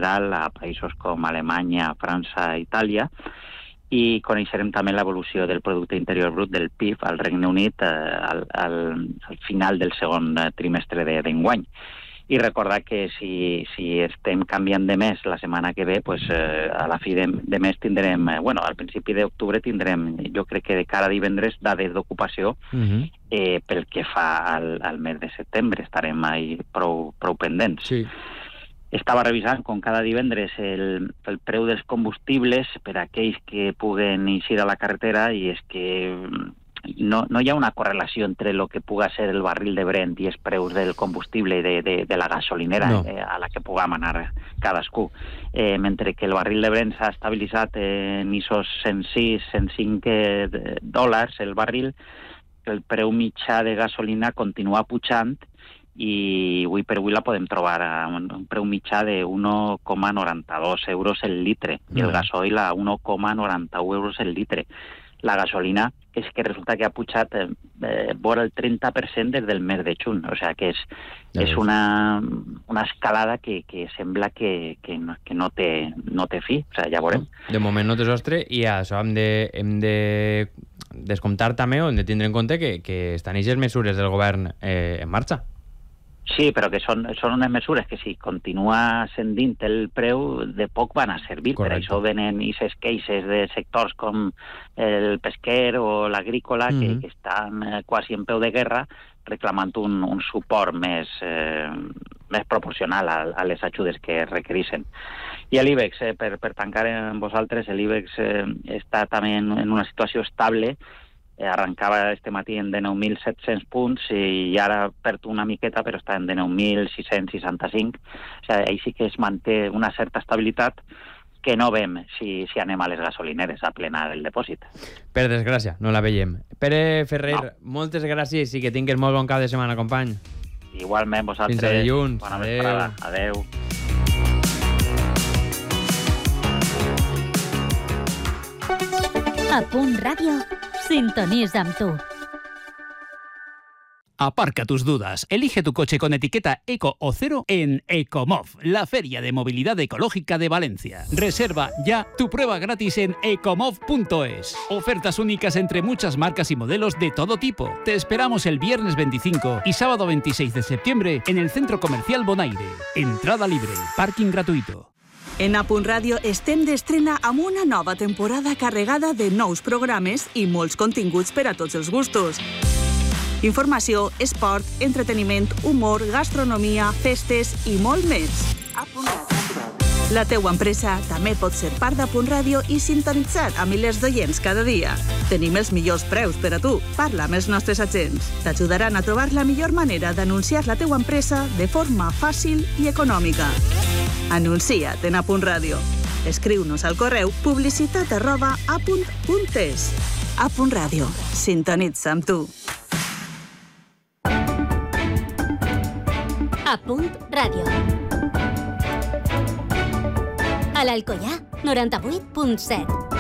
general a països com Alemanya, França, Itàlia, i coneixerem també l'evolució del producte interior brut del PIB al Regne Unit al final del segon trimestre d'enguany. I recordar que si estem canviant de mes la setmana que ve, pues, a la fi de mes tindrem, al principi d'octubre tindrem, jo crec que de cara a divendres, dades d'ocupació pel que fa al mes de setembre. Estarem ahí prou pendents. Sí. Estava revisant com cada divendres el preu dels combustibles per a aquells que puguen eixir a la carretera, i és que no hi ha una correlació entre el que puga ser el barril de Brent i els preus del combustible de la gasolinera a la que puguem anar cadascú. Mentre que el barril de Brent s'ha estabilitzat en esos 106-105 dòlars el barril, el preu mitjà de gasolina continua pujant, i avui per avui la podem trobar a un preu mitjà de 1,92 euros el litre, i el gasoil a 1,91 euros el litre. La gasolina és que resulta que ha pujat vora el 30% des del mes de juny, o sigui que és una escalada que sembla que no té fi, o sigui, ja veurem. De moment no té sostre, i això hem de descomptar també, o hem de tindre en compte que estan aquestes mesures del govern en marxa. Sí, però que són unes mesures que si continua ascendint el preu, de poc van a servir. Correcte. Per això venen aquestes queixes de sectors com el pesquer o l'agrícola, que estan quasi en peu de guerra, reclamant un suport més proporcional a les ajudes que requereixen. I l'IBEX, per tancar amb vosaltres, l'IBEX està també en una situació estable. Arrancava este matí en 19.700 punts i ara perd una miqueta, però està en 19.665. O sigui, ahí sí que es manté una certa estabilitat que no veiem si anem a les gasolineres a plenar el depòsit. Per desgràcia, no la veiem. Pere Ferrer, moltes gràcies i que tingues molt bon cap de setmana, company. Igualment, vosaltres. Fins a dilluns. Bona vesprada. Adéu. A Punt Ràdio, sintoniza amb tu. Aparca tus dudas. Elige tu coche con etiqueta Eco o Cero en Ecomov, la feria de movilidad ecológica de Valencia. Reserva ya tu prueba gratis en ecomov.es. Ofertas únicas entre muchas marcas y modelos de todo tipo. Te esperamos el viernes 25 y sábado 26 de septiembre en el Centro Comercial Bonaire. Entrada libre, parking gratuito. En A Punt Ràdio estem d'estrena amb una nova temporada carregada de nous programes i molts continguts per a tots els gustos. Informació, esport, entreteniment, humor, gastronomia, festes i molt més. A Punt Ràdio. La teua empresa també pot ser part d'A Punt Ràdio i sintonitzar a milers d'oients cada dia. Tenim els millors preus per a tu. Parla amb els nostres agents. T'ajudaran a trobar la millor manera d'anunciar la teua empresa de forma fàcil i econòmica. Anuncia't en A Punt Ràdio. Escriu-nos al correu publicitat@apunt.es. A Punt Ràdio. Sintonitza amb tu. A Punt Ràdio. A l'Alcoià, 98.7.